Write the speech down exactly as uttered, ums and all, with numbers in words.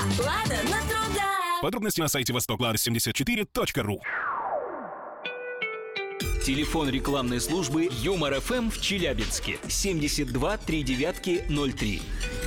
Лада на труда. Подробности на сайте восток лада семьдесят четыре точка ру. Телефон рекламной службы Юмор ФМ в Челябинске семьдесят два три девятки ноль три.